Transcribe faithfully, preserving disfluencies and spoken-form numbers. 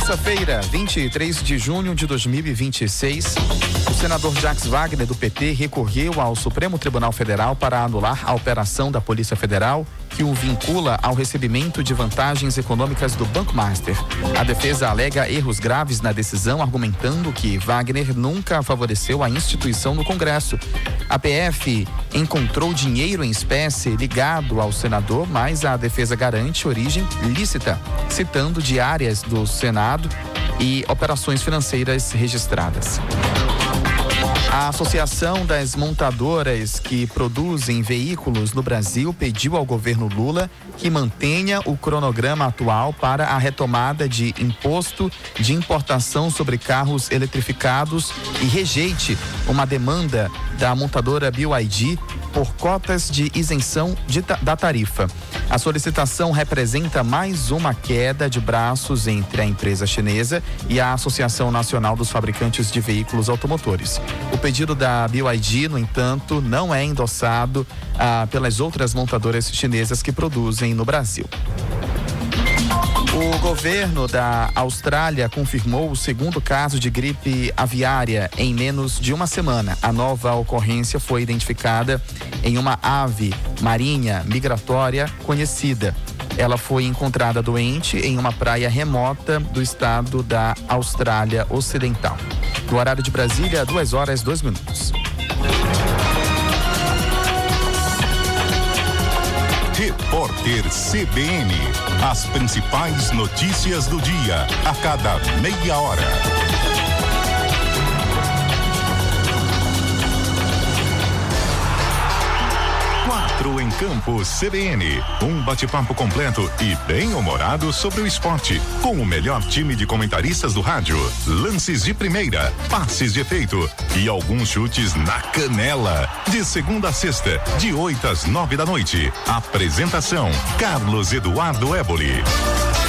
Terça-feira, vinte e três de junho de dois mil e vinte e seis, o senador Jacques Wagner, do P T, recorreu ao Supremo Tribunal Federal para anular a operação da Polícia Federal que o vincula ao recebimento de vantagens econômicas do Banco Master. A defesa alega erros graves na decisão, argumentando que Wagner nunca favoreceu a instituição no Congresso. A P F encontrou dinheiro em espécie ligado ao senador, mas a defesa garante origem lícita, citando diárias do Senado e operações financeiras registradas. A Associação das Montadoras que Produzem Veículos no Brasil pediu ao governo Lula que mantenha o cronograma atual para a retomada de imposto de importação sobre carros eletrificados e rejeite uma demanda da montadora B Y D por cotas de isenção de, da tarifa. A solicitação representa mais uma queda de braços entre a empresa chinesa e a Associação Nacional dos Fabricantes de Veículos Automotores. O pedido da B Y D, no entanto, não é endossado ah, pelas outras montadoras chinesas que produzem no Brasil. O governo da Austrália confirmou o segundo caso de gripe aviária em menos de uma semana. A nova ocorrência foi identificada em uma ave marinha migratória conhecida. Ela foi encontrada doente em uma praia remota do estado da Austrália Ocidental. No horário de Brasília, duas horas, dois minutos. Repórter C B N. As principais notícias do dia, a cada meia hora. Quatro em campo C B N. Um bate-papo completo e bem-humorado sobre o esporte. Com o melhor time de comentaristas do rádio. Lances de primeira, passes de efeito e alguns chutes na canela. De segunda a sexta, de oito às nove da noite. Apresentação: Carlos Eduardo Éboli.